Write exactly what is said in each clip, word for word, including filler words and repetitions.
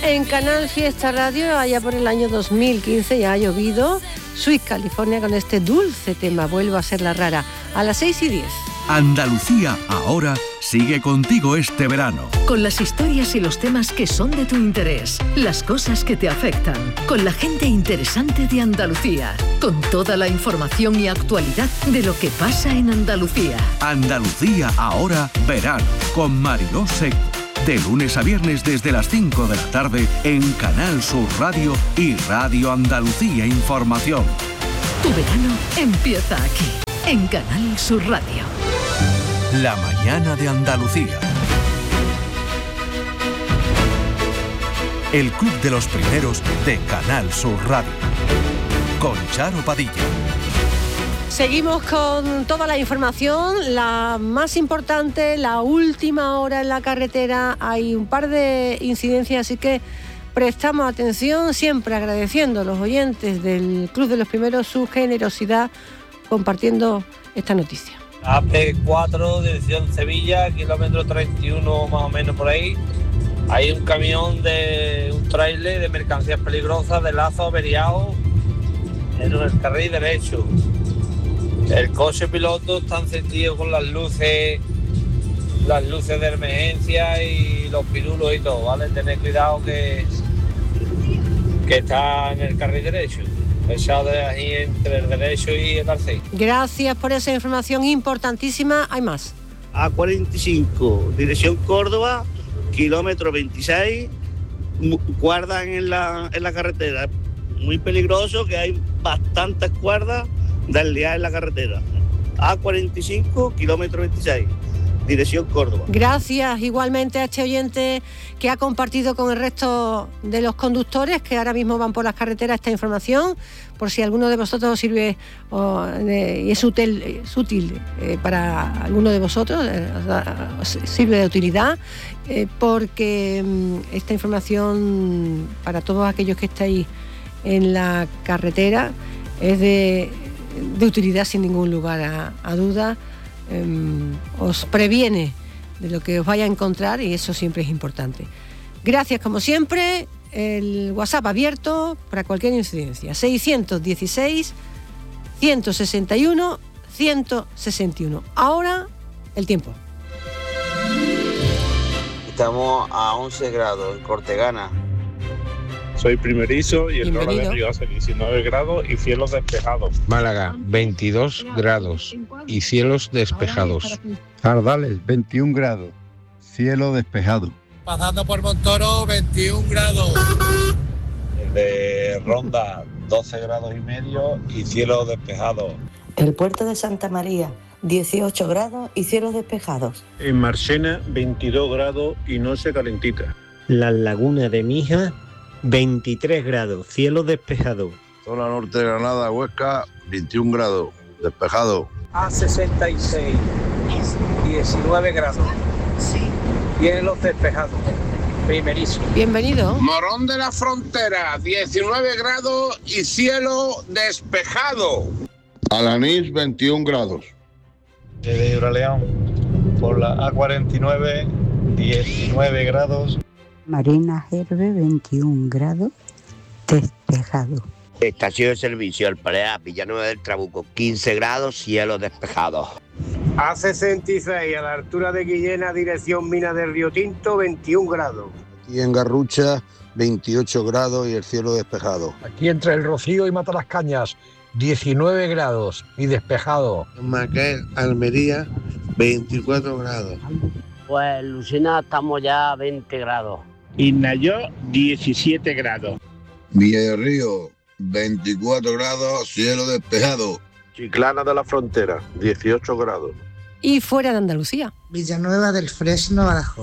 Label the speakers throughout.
Speaker 1: en Canal Fiesta Radio, allá por el año dos mil quince, ya ha llovido. Sweet California con este dulce tema, Vuelvo a ser la rara, a las seis y diez.
Speaker 2: Andalucía ahora sigue contigo este verano.
Speaker 3: Con las historias y los temas que son de tu interés, las cosas que te afectan, con la gente interesante de Andalucía, con toda la información y actualidad de lo que pasa en Andalucía.
Speaker 2: Andalucía ahora verano, con Mariló Seco. De lunes a viernes desde las cinco de la tarde en Canal Sur Radio y Radio Andalucía Información.
Speaker 3: Tu verano empieza aquí, en Canal Sur Radio.
Speaker 2: La mañana de Andalucía. El club de los primeros de Canal Sur Radio. Con Charo Padilla.
Speaker 1: Seguimos con toda la información, la más importante, la última hora en la carretera. Hay un par de incidencias, así que prestamos atención, siempre agradeciendo a los oyentes del Club de los Primeros su generosidad compartiendo esta noticia.
Speaker 4: A P cuatro, dirección Sevilla, kilómetro treinta y uno más o menos por ahí. Hay un camión de un tráiler de mercancías peligrosas de Lazo averiado en el carril derecho. El coche piloto está encendido con las luces, las luces de emergencia y los pirulos y todo, ¿vale? Tened cuidado que, que está en el carril derecho, pesado de ahí entre el derecho y el arce.
Speaker 1: Gracias por esa información importantísima. Hay más.
Speaker 5: A cuarenta y cinco, dirección Córdoba, kilómetro veintiséis, guardan en la, en la carretera. Muy peligroso, que hay bastantes cuerdas del día en la carretera. A cuarenta y cinco, kilómetro veintiséis, dirección Córdoba.
Speaker 1: Gracias igualmente a este oyente que ha compartido con el resto de los conductores que ahora mismo van por las carreteras esta información, por si alguno de vosotros sirve o, de, y es útil, es útil eh, para alguno de vosotros, eh, sirve de utilidad, eh, porque mm, esta información para todos aquellos que estáis en la carretera es de, de utilidad sin ningún lugar a, a duda. Eh, os previene de lo que os vaya a encontrar y eso siempre es importante. Gracias como siempre, el WhatsApp abierto para cualquier incidencia, seiscientos dieciséis, ciento sesenta y uno, ciento sesenta y uno. Ahora el tiempo.
Speaker 6: Estamos a once grados en Cortegana.
Speaker 7: Soy primerizo y el
Speaker 1: Bienvenido.
Speaker 7: Lola de Rioja, diecinueve grados y cielos despejados.
Speaker 8: Málaga, veintidós grados y cielos despejados.
Speaker 9: Cardales, veintiún grados, cielo despejado.
Speaker 10: Pasando por Montoro, veintiún grados.
Speaker 4: El de Ronda, doce grados y medio y cielo despejado.
Speaker 11: El puerto de Santa María, dieciocho grados y cielos despejados.
Speaker 7: En Marchena, veintidós grados y noche calentita.
Speaker 12: La laguna de Mija, veintitrés grados, cielo despejado.
Speaker 13: Zona norte de Granada, Huesca, veintiún grados, despejado.
Speaker 4: A sesenta y seis, diecinueve grados. Sí. Cielos despejados. Primerizo.
Speaker 1: Bienvenido.
Speaker 14: Morón de la Frontera, diecinueve grados y cielo despejado.
Speaker 13: Alanís, veintiún grados.
Speaker 15: De Uraleón, por la A cuarenta y nueve, diecinueve grados.
Speaker 16: Marina Gerbe, veintiún grados, despejado.
Speaker 6: Estación de servicio, El Palea, Villanueva del Trabuco, quince grados, cielo despejado.
Speaker 17: A sesenta y seis, a la altura de Guillena, dirección Mina del Río Tinto, veintiún grados.
Speaker 13: Aquí en Garrucha, veintiocho grados y el cielo despejado.
Speaker 18: Aquí entre El Rocío y Matalascañas, diecinueve grados y despejado.
Speaker 13: En Maquel, Almería, veinticuatro grados.
Speaker 19: Pues Lucena estamos ya a veinte grados.
Speaker 7: Innayó, diecisiete grados.
Speaker 13: Villa del Río, veinticuatro grados, cielo despejado.
Speaker 20: Chiclana de la Frontera, dieciocho grados.
Speaker 1: Y fuera de Andalucía.
Speaker 2: Villanueva del Fresno, Badajoz,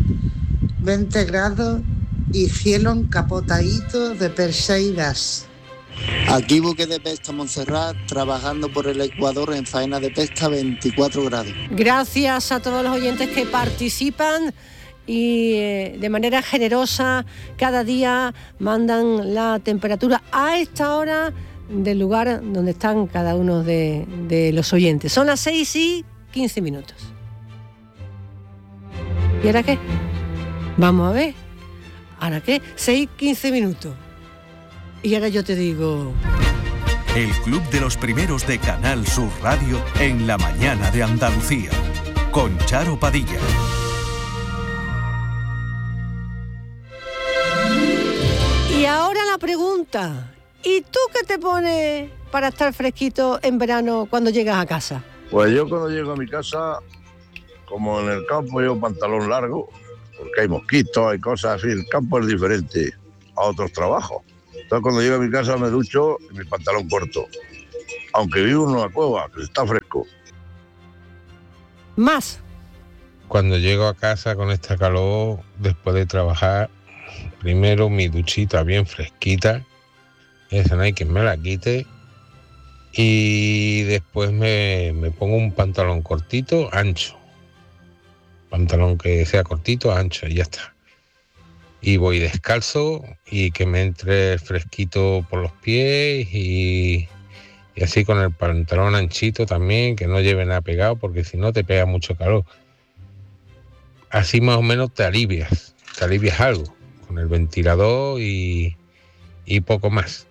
Speaker 2: veinte grados y cielo encapotadito de Perseidas.
Speaker 3: Aquí buque de pesca Montserrat, trabajando por el Ecuador en faena de pesca, veinticuatro grados.
Speaker 1: Gracias a todos los oyentes que participan y eh, de manera generosa cada día mandan la temperatura a esta hora del lugar donde están cada uno de, de los oyentes. Son las seis y quince minutos. ¿Y ahora qué? Vamos a ver. ¿Ahora qué? seis, quince minutos. Y ahora yo te digo...
Speaker 2: El Club de los Primeros de Canal Sur Radio en la mañana de Andalucía, con Charo Padilla.
Speaker 1: Y ahora la pregunta, ¿y tú qué te pones para estar fresquito en verano cuando llegas a casa?
Speaker 13: Pues yo cuando llego a mi casa, como en el campo llevo pantalón largo, porque hay mosquitos, hay cosas así, el campo es diferente a otros trabajos. Entonces cuando llego a mi casa me ducho en mi pantalón corto, aunque vivo en una cueva, que está fresco.
Speaker 1: Más.
Speaker 8: Cuando llego a casa con esta calor, después de trabajar, primero mi duchita bien fresquita, esa no hay quien me la quite, y después me, me pongo un pantalón cortito, ancho, pantalón que sea cortito, ancho, y ya está. Y voy descalzo y que me entre fresquito por los pies y, y así con el pantalón anchito también, que no lleve nada pegado porque si no te pega mucho calor. Así más o menos te alivias, te alivias algo con el ventilador y, y poco más.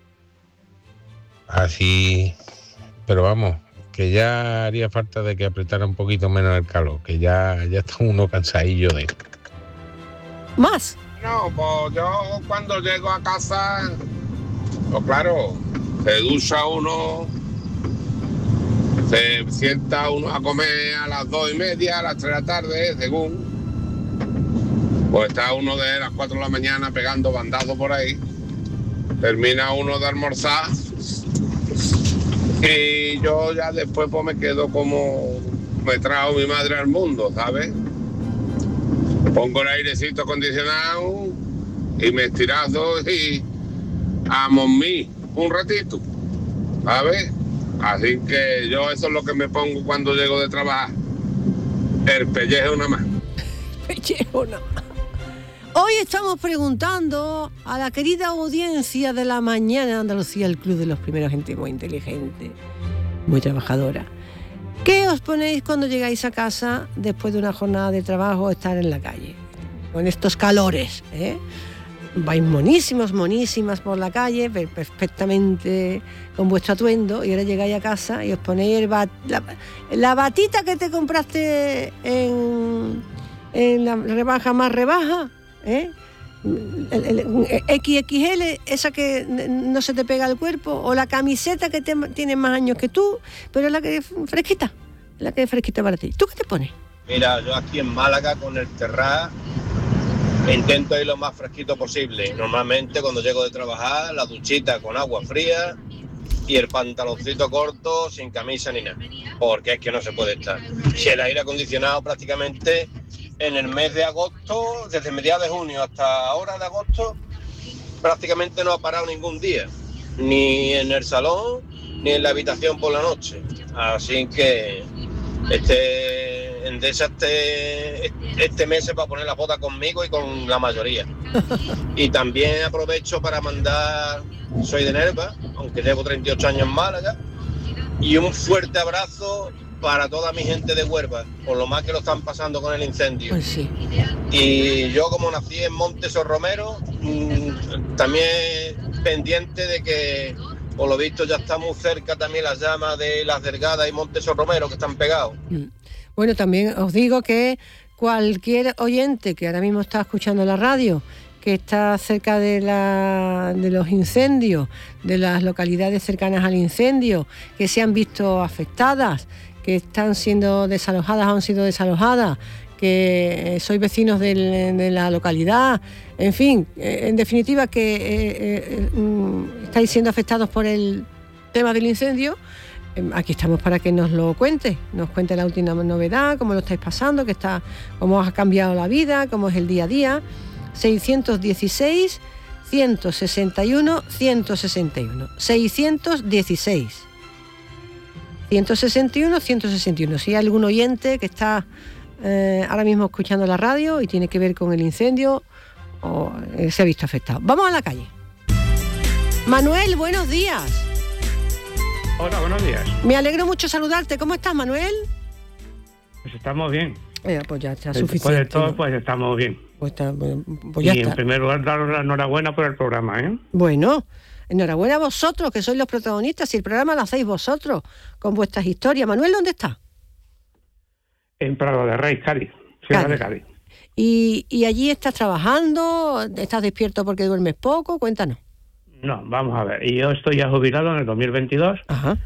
Speaker 8: Así, pero vamos, que ya haría falta de que apretara un poquito menos el calor, que ya, ya está uno cansadillo de él.
Speaker 1: Más.
Speaker 14: No, pues yo cuando llego a casa, pues claro, se ducha uno, se sienta uno a comer a las dos y media, a las tres de la tarde, según. Pues está uno de las cuatro de la mañana pegando bandazos por ahí. Termina uno de almorzar y yo ya después pues me quedo como me trajo mi madre al mundo, ¿sabes? Pongo el airecito acondicionado y me estirazo y a mí un ratito, ¿sabes? Así que yo eso es lo que me pongo cuando llego de trabajar. El pellejo nada más.
Speaker 1: Pellejo nada más. Hoy estamos preguntando a la querida audiencia de la mañana de Andalucía, el Club de los Primeros, gente muy inteligente, muy trabajadora. ¿Qué os ponéis cuando llegáis a casa después de una jornada de trabajo o estar en la calle? Con estos calores, ¿eh? Vais monísimos, monísimas por la calle, perfectamente con vuestro atuendo, y ahora llegáis a casa y os ponéis el bat, la, la batita que te compraste en, en la rebaja más rebaja, ¿eh? El, el, el equis equis ele, esa que no se te pega al cuerpo, o la camiseta que te, tiene más años que tú, pero la que es fresquita, la que es fresquita para ti. ¿Tú qué te pones?
Speaker 21: Mira, yo aquí en Málaga con el Terrat intento ir lo más fresquito posible. Normalmente cuando llego de trabajar, la duchita con agua fría y el pantaloncito corto sin camisa ni nada, porque es que no se puede estar. Si el aire acondicionado prácticamente en el mes de agosto, desde mediados de junio hasta ahora de agosto, prácticamente no ha parado ningún día, ni en el salón, ni en la habitación por la noche. Así que este Endesa este, este mes se va a poner la bota conmigo y con la mayoría. Y también aprovecho para mandar, soy de Nerva, aunque llevo treinta y ocho años en Málaga, y un fuerte abrazo para toda mi gente de Huelva, por lo más que lo están pasando con el incendio.
Speaker 1: Pues sí.
Speaker 21: Y yo, como nací en Montes o Romero, mmm, también pendiente de que, por lo visto, ya está muy cerca también las llamas de Las Delgadas y Montes o Romero, que están pegados.
Speaker 1: Bueno, también os digo que cualquier oyente que ahora mismo está escuchando la radio, que está cerca de, la, de los incendios, de las localidades cercanas al incendio, que se han visto afectadas, que están siendo desalojadas o han sido desalojadas, que sois vecinos del, de la localidad, en fin, eh, en definitiva que eh, eh, estáis siendo afectados por el tema del incendio, eh, aquí estamos para que nos lo cuente, nos cuente la última novedad, cómo lo estáis pasando, que está, cómo os ha cambiado la vida, cómo es el día a día. seiscientos dieciséis, ciento sesenta y uno, ciento sesenta y uno. seiscientos dieciséis, ciento sesenta y uno, ciento sesenta y uno. Si hay algún oyente que está eh, ahora mismo escuchando la radio y tiene que ver con el incendio o eh, se ha visto afectado. Vamos a la calle. Manuel, buenos días.
Speaker 22: Hola, buenos días.
Speaker 1: Me alegro mucho saludarte. ¿Cómo estás, Manuel?
Speaker 22: Pues estamos bien.
Speaker 1: Eh, pues ya está
Speaker 22: Después
Speaker 1: suficiente.
Speaker 22: de todo, pues estamos bien.
Speaker 1: Pues, está, pues ya
Speaker 22: y
Speaker 1: está.
Speaker 22: en primer lugar, daros la enhorabuena por el programa, ¿eh?
Speaker 1: Bueno, enhorabuena a vosotros, que sois los protagonistas, y el programa lo hacéis vosotros, con vuestras historias. Manuel, ¿dónde está?
Speaker 22: En Prado de Rey, Cádiz, ciudad de Cádiz.
Speaker 1: Y, y allí estás trabajando, estás despierto porque duermes poco, cuéntanos.
Speaker 22: No, vamos a ver, y yo estoy ya jubilado en el dos mil veintidós.
Speaker 1: Ajá.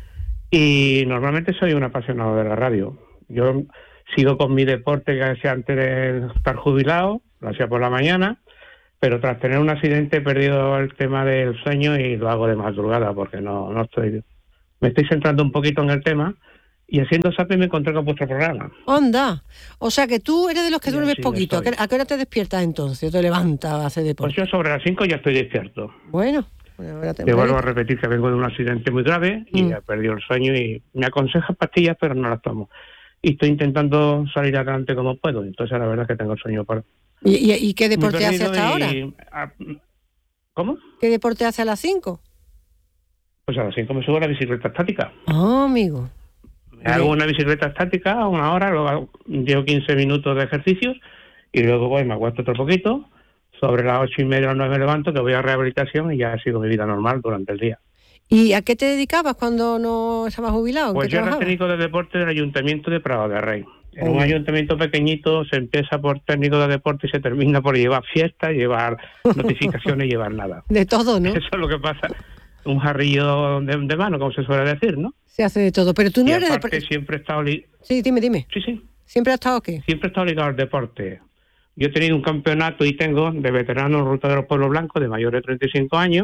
Speaker 22: Y normalmente soy un apasionado de la radio. Yo sigo con mi deporte que hacía antes de estar jubilado, lo hacía por la mañana, pero tras tener un accidente he perdido el tema del sueño y lo hago de madrugada porque no, no estoy... Me estoy centrando un poquito en el tema y haciendo zapping me encontré con vuestro programa.
Speaker 1: Onda, o sea que tú eres de los que
Speaker 22: Y
Speaker 1: duermes
Speaker 22: así
Speaker 1: poquito. ¿A qué,
Speaker 22: estoy.
Speaker 1: ¿A qué hora te despiertas entonces? ¿Te levantas a hacer deporte?
Speaker 22: Pues yo sobre las cinco ya estoy despierto.
Speaker 1: Bueno, pues ahora te
Speaker 22: Te vuelvo a repetir que vengo de un accidente muy grave y
Speaker 1: Mm.
Speaker 22: he perdido el sueño y me aconsejan pastillas pero no las tomo. Y estoy intentando salir adelante como puedo. Entonces la verdad es que tengo el sueño por...
Speaker 1: ¿Y, y, y qué
Speaker 22: muy
Speaker 1: deporte hace
Speaker 22: perdido
Speaker 1: hasta ahora?
Speaker 22: y- ah, ¿Cómo?
Speaker 1: ¿Qué deporte hace a las cinco?
Speaker 22: Pues a las cinco me subo a la bicicleta estática.
Speaker 1: Ah, amigo.
Speaker 22: Me hago una bicicleta estática a una hora, luego hago- llevo quince minutos de ejercicios y luego voy, me acuesto otro poquito. Sobre las ocho y media o nueve me levanto, que voy a rehabilitación y ya sigo mi vida normal durante el día.
Speaker 1: ¿Y a qué te dedicabas cuando no estabas jubilado? ¿En
Speaker 22: Pues
Speaker 1: qué
Speaker 22: yo era
Speaker 1: trabajabas?
Speaker 22: técnico de deporte del Ayuntamiento de Prado de Rey. En
Speaker 1: Oh.
Speaker 22: un ayuntamiento pequeñito se empieza por técnico de deporte y se termina por llevar fiestas, llevar notificaciones y llevar nada.
Speaker 1: De todo, ¿no?
Speaker 22: Eso es lo que pasa. Un jarrillo de, de mano, como se suele decir, ¿no?
Speaker 1: Se hace de todo. Pero tú no
Speaker 22: y
Speaker 1: eres de...
Speaker 22: aparte siempre he estado li-
Speaker 1: Sí, dime, dime.
Speaker 22: Sí, sí.
Speaker 1: ¿Siempre has estado qué?
Speaker 22: Siempre he estado ligado al deporte. Yo he tenido un campeonato y tengo de veterano en Ruta de los Pueblos Blancos de mayores de treinta y cinco años.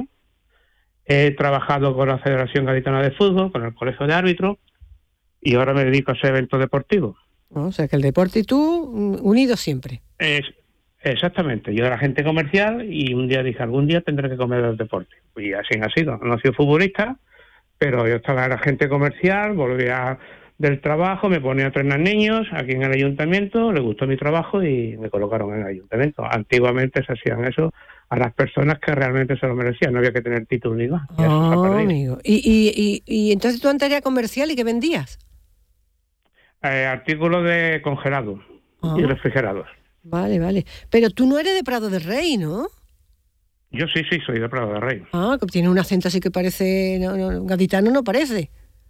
Speaker 22: He trabajado con la Federación Gaditana de Fútbol, con el Colegio de Árbitros y ahora me dedico a hacer eventos deportivos.
Speaker 1: No, o sea, que el deporte y tú mm, unidos siempre.
Speaker 22: Es, exactamente. Yo era agente comercial y un día dije, algún día tendré que comer del deporte. Y así ha sido. No he sido futbolista, pero yo estaba en agente comercial, volvía del trabajo, me ponía a entrenar niños aquí en el ayuntamiento, le gustó mi trabajo y me colocaron en el ayuntamiento. Antiguamente se hacían eso a las personas que realmente se lo merecían, no había que tener título ni nada. Ya eso se ha
Speaker 1: Ah,
Speaker 22: perdido.
Speaker 1: amigo. Y, y, y, y entonces tú antes eras comercial y ¿qué vendías?
Speaker 22: Eh, artículos de congelados
Speaker 1: Ah.
Speaker 22: y refrigerados.
Speaker 1: Vale, vale. Pero tú no eres de Prado del Rey, ¿no?
Speaker 22: Yo sí, sí, soy de Prado de Rey.
Speaker 1: Ah, que tiene un acento así que parece... No, no, gaditano no parece.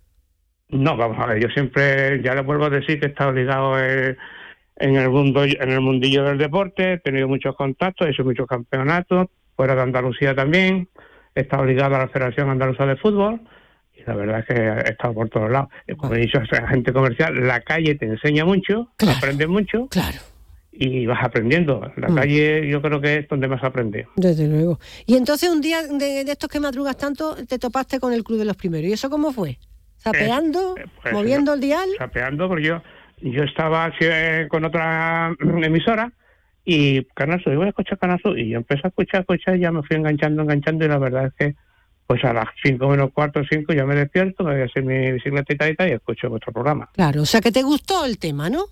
Speaker 22: No, vamos a ver, yo siempre, ya les vuelvo a decir que he estado ligado eh, en el mundo, en el mundillo del deporte, he tenido muchos contactos, he hecho muchos campeonatos, fuera de Andalucía también, he estado ligado a la Federación Andaluza de Fútbol, y la verdad es que he estado por todos lados. Como he dicho, soy agente comercial, la calle te enseña mucho, aprendes mucho,
Speaker 1: claro,
Speaker 22: y vas aprendiendo. La
Speaker 1: Mm.
Speaker 22: calle yo creo que es donde más aprendes.
Speaker 1: Desde luego. Y entonces un día de, de estos que madrugas tanto, te topaste con el Club de los Primeros. ¿Y eso cómo fue? ¿Zapeando?
Speaker 22: Pues,
Speaker 1: ¿Moviendo el dial?
Speaker 22: Sapeando, porque yo, yo estaba eh, con otra emisora y Canal Sur, yo voy a escuchar Canal Sur, y yo empecé a escuchar, a escuchar, y ya me fui enganchando, enganchando, y la verdad es que pues a las cinco menos cuarto, cinco ya me despierto, me voy a hacer mi bicicleta y tal, y escucho vuestro programa.
Speaker 1: Claro, o sea que te gustó el tema, ¿no?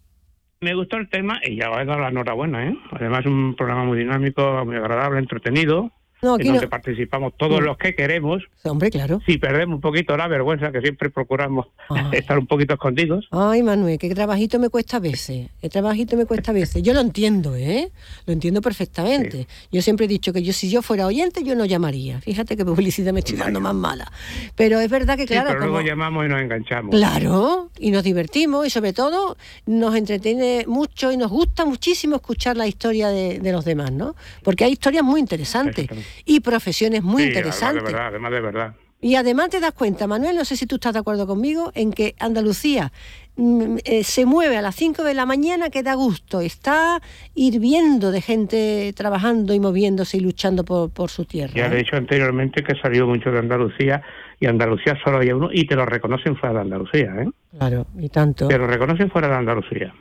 Speaker 22: Me gustó el tema y ya os he dado la enhorabuena, ¿eh? Además es un programa muy dinámico, muy agradable, entretenido,
Speaker 1: No,
Speaker 22: en
Speaker 1: aquí
Speaker 22: donde
Speaker 1: no.
Speaker 22: participamos todos
Speaker 1: Mm.
Speaker 22: los que queremos.
Speaker 1: Hombre, claro.
Speaker 22: Si perdemos un poquito la vergüenza, que siempre procuramos estar un poquito escondidos.
Speaker 1: Ay, Manuel, qué trabajito me cuesta a veces. Qué trabajito me cuesta a veces. Yo lo entiendo, ¿eh? Lo entiendo perfectamente. Yo siempre he dicho que yo si yo fuera oyente, yo no llamaría. Fíjate qué publicidad me estoy dando más mala. Pero es verdad que,
Speaker 22: Sí,
Speaker 1: claro,
Speaker 22: pero
Speaker 1: como-
Speaker 22: luego llamamos y nos enganchamos.
Speaker 1: Claro, y nos divertimos y sobre todo nos entretiene mucho y nos gusta muchísimo escuchar la historia de, de los demás, ¿no? Porque hay historias muy interesantes y profesiones muy
Speaker 22: Sí,
Speaker 1: interesantes.
Speaker 22: Además de verdad, además de verdad.
Speaker 1: Y además te das cuenta, Manuel, no sé si tú estás de acuerdo conmigo, en que Andalucía mm, eh, se mueve a las cinco de la mañana que da gusto, está hirviendo de gente trabajando y moviéndose y luchando por, por su tierra.
Speaker 22: Ya le he dicho anteriormente que he salido mucho de Andalucía y Andalucía solo hay uno y te lo reconocen fuera de Andalucía, ¿eh?
Speaker 1: Claro, y tanto.
Speaker 22: Te lo reconocen fuera de Andalucía.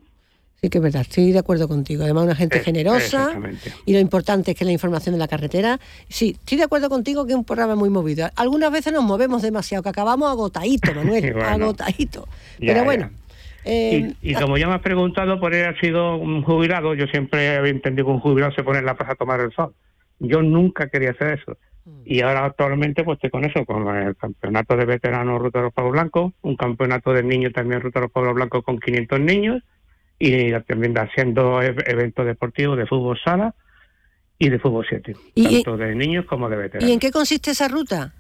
Speaker 1: Sí que es verdad, estoy de acuerdo contigo. Además, una gente
Speaker 22: Es-
Speaker 1: generosa
Speaker 22: exactamente.
Speaker 1: y lo importante es que la información de la carretera. Sí, estoy de acuerdo contigo que es un programa muy movido. Algunas veces nos movemos demasiado, que acabamos agotaditos, Manuel,
Speaker 22: Y bueno.
Speaker 1: agotaditos.
Speaker 22: Ya,
Speaker 1: Pero bueno.
Speaker 22: ya.
Speaker 1: eh,
Speaker 22: Y, y como ya me has preguntado por él ha sido un jubilado, yo siempre había entendido que un jubilado se pone en la plaza a tomar el sol. Yo nunca quería hacer eso. Y ahora actualmente pues estoy con eso, con el campeonato de veteranos Ruta de los Pueblos Blancos, un campeonato de niños también Ruta de los Pueblos Blancos con quinientos niños, y también haciendo e- eventos deportivos de fútbol sala y de fútbol siete,
Speaker 1: ¿Y,
Speaker 22: tanto de niños como de
Speaker 1: ¿Y
Speaker 22: veteranos.
Speaker 1: en qué consiste esa ruta?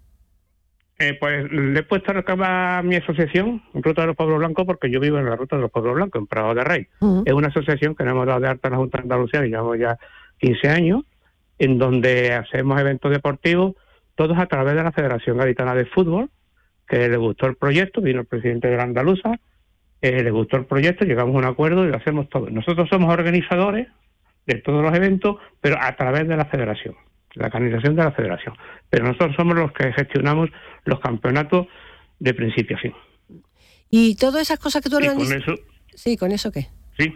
Speaker 22: Eh, pues le he puesto a reclamar a mi asociación, Ruta de los Pueblos Blancos, porque yo vivo en la Ruta de los Pueblos Blancos, en Prado de Rey.
Speaker 1: Uh-huh.
Speaker 22: Es una asociación que nos hemos dado de alta en la Junta de Andalucía, digamos ya quince años, en donde hacemos eventos deportivos, todos a través de la Federación Gaditana de Fútbol, que le gustó el proyecto, vino el presidente de la Andaluza, eh, le gustó el proyecto, llegamos a un acuerdo y lo hacemos todo. Nosotros somos organizadores de todos los eventos, pero a través de la Federación, la canalización de la Federación. Pero nosotros somos los que gestionamos los campeonatos de principio a fin.
Speaker 1: ¿Y todas esas cosas que tú
Speaker 22: Y
Speaker 1: organizas?
Speaker 22: con eso,
Speaker 1: Sí, ¿con eso qué?
Speaker 22: sí,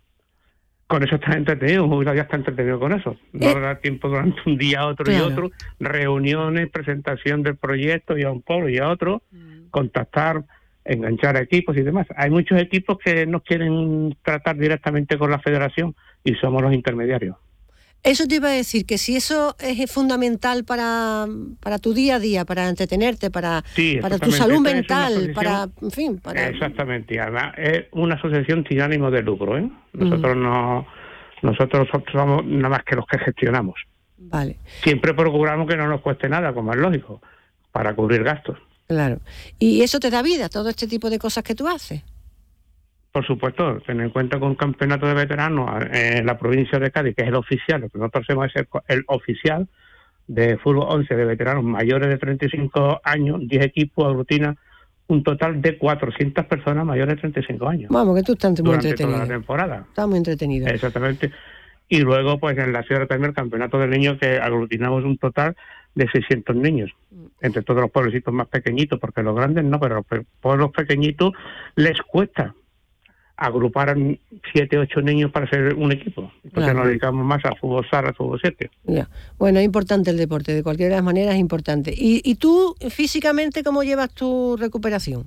Speaker 22: con eso estás entretenido, un jubilado ya está entretenido con eso. No
Speaker 1: Eh,
Speaker 22: da tiempo durante un día, otro
Speaker 1: claro.
Speaker 22: y otro, reuniones, presentación del proyecto y a un pueblo y a otro, contactar, enganchar a equipos y demás. Hay muchos equipos que no quieren tratar directamente con la federación y somos los intermediarios.
Speaker 1: Eso te iba a decir, que si eso es fundamental para, para tu día a día, para entretenerte, para,
Speaker 22: Sí,
Speaker 1: para tu
Speaker 22: exactamente.
Speaker 1: salud
Speaker 22: Esta es una
Speaker 1: mental,
Speaker 22: asociación-
Speaker 1: para, en fin, para...
Speaker 22: Exactamente, y además es una asociación sin ánimo de lucro, ¿eh? Nosotros no, nosotros somos nada más que los que gestionamos.
Speaker 1: Vale,
Speaker 22: Siempre procuramos que no nos cueste nada, como es lógico, para cubrir gastos.
Speaker 1: claro. Y eso te da vida, todo este tipo de cosas que tú haces.
Speaker 22: Por supuesto, tener en cuenta que un campeonato de veteranos en la provincia de Cádiz, que es el oficial, lo que nosotros hacemos es el, el oficial de fútbol once de veteranos mayores de treinta y cinco años, diez equipos aglutina un total de cuatrocientas personas mayores de treinta y cinco años.
Speaker 1: Vamos, que tú estás muy
Speaker 22: durante toda la
Speaker 1: entretenido.
Speaker 22: temporada.
Speaker 1: Estás muy entretenido.
Speaker 22: Exactamente. Y luego, pues en la ciudad también el campeonato de niños, que aglutinamos un total de seiscientos niños, entre todos los pueblecitos más pequeñitos, porque los grandes no, pero los pe- pueblos pequeñitos les cuesta agrupar siete, ocho niños para hacer un equipo. Entonces
Speaker 1: Claro.
Speaker 22: nos dedicamos más a fútbol sala, fútbol siete.
Speaker 1: Ya. Bueno, es importante el deporte, de cualquiera de las maneras es importante. ¿Y, y tú, físicamente, cómo llevas tu recuperación?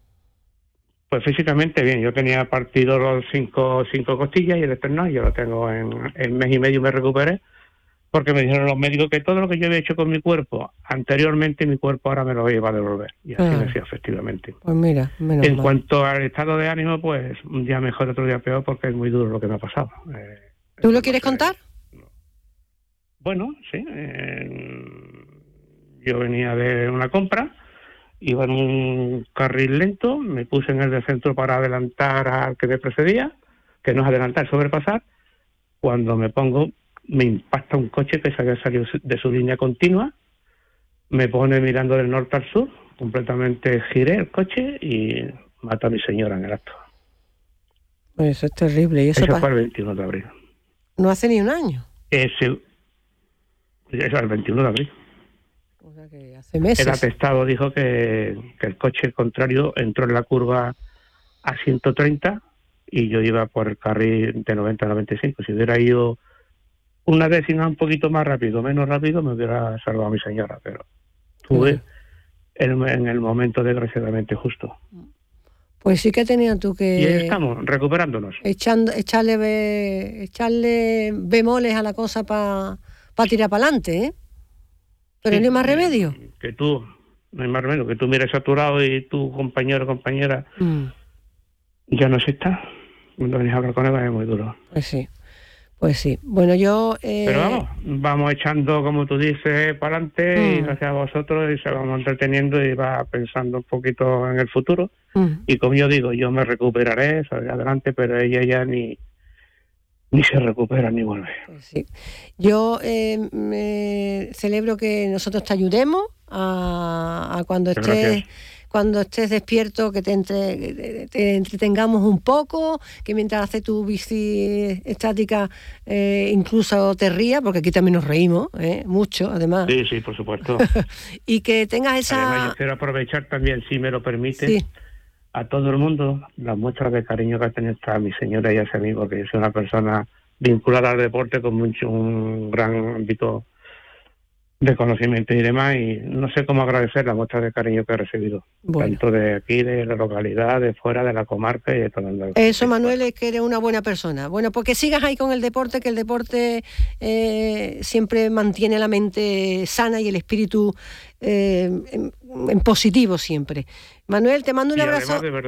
Speaker 22: Pues físicamente bien, yo tenía partido los cinco, cinco costillas y el esternón, yo lo tengo en, en mes y medio me recuperé, porque me dijeron los médicos que todo lo que yo había hecho con mi cuerpo anteriormente, mi cuerpo ahora me lo iba a devolver. Y así
Speaker 1: Ah.
Speaker 22: me hacía efectivamente.
Speaker 1: Pues mira, menos
Speaker 22: En
Speaker 1: mal.
Speaker 22: cuanto al estado de ánimo, pues un día mejor, otro día peor, porque es muy duro lo que me ha pasado. Eh,
Speaker 1: ¿Tú lo quieres contar?
Speaker 22: bueno, sí. eh, yo venía de una compra, iba en un carril lento, me puse en el del centro para adelantar al que me precedía, que no es adelantar, es sobrepasar. Cuando me pongo, me impacta un coche que se había salido de su línea continua, me pone mirando del norte al sur, completamente giré el coche y mató a mi señora en el acto.
Speaker 1: Pues eso es terrible. Y eso,
Speaker 22: Eso
Speaker 1: pa-
Speaker 22: fue el veintiuno de abril.
Speaker 1: no hace ni un año.
Speaker 22: Ese, eso es el veintiuno de abril.
Speaker 1: O sea que hace meses.
Speaker 22: El atestado dijo que, que el coche contrario entró en la curva a ciento treinta y yo iba por el carril de noventa a noventa y cinco. Si hubiera ido una décima un poquito más rápido, menos rápido, me hubiera salvado a mi señora, pero tuve en, en el momento desgraciadamente justo.
Speaker 1: Pues sí que tenías tú
Speaker 22: Y ahí
Speaker 1: que
Speaker 22: estamos, recuperándonos.
Speaker 1: echando, echarle, be- echarle bemoles a la cosa para pa tirar para adelante, ¿eh? Pero
Speaker 22: Sí,
Speaker 1: no hay más remedio.
Speaker 22: Que tú, no hay más remedio, que tú mires saturado y tu compañero o compañera
Speaker 1: Mm,
Speaker 22: ya no exista. Cuando venís a hablar con ella es muy duro.
Speaker 1: pues sí, pues sí. Bueno, yo... eh,
Speaker 22: Pero vamos, vamos echando, como tú dices, para adelante y
Speaker 1: Mm.
Speaker 22: gracias a vosotros y se vamos entreteniendo y va pensando un poquito en el futuro.
Speaker 1: mm,
Speaker 22: Y como yo digo, yo me recuperaré, saldré adelante, pero ella ya ni, ni se recupera ni vuelve.
Speaker 1: pues sí. Yo eh, me celebro que nosotros te ayudemos a, a cuando
Speaker 22: Muchas
Speaker 1: estés...
Speaker 22: gracias.
Speaker 1: Cuando estés despierto, que te, entre- te entretengamos un poco, que mientras haces tu bici estática eh, incluso te rías, porque aquí también nos reímos, ¿eh? Mucho, además.
Speaker 22: Sí, sí, por supuesto.
Speaker 1: Y que tengas
Speaker 22: Además,
Speaker 1: esa...
Speaker 22: yo quiero aprovechar también, si me lo permite,
Speaker 1: Sí.
Speaker 22: a todo el mundo las muestras de cariño que ha tenido esta mi señora y hacia mí, porque yo soy una persona vinculada al deporte con mucho un gran ámbito de conocimiento y demás, y no sé cómo agradecer las muestras de cariño que he recibido,
Speaker 1: Bueno.
Speaker 22: tanto de aquí, de la localidad, de fuera, de la comarca y de todo el mundo.
Speaker 1: Eso, Manuel, es que eres una buena persona. Bueno, porque sigas ahí con el deporte, que el deporte eh, siempre mantiene la mente sana y el espíritu eh, en, en positivo siempre. Manuel, te mando un
Speaker 22: Y
Speaker 1: abrazo.
Speaker 22: además, de verdad,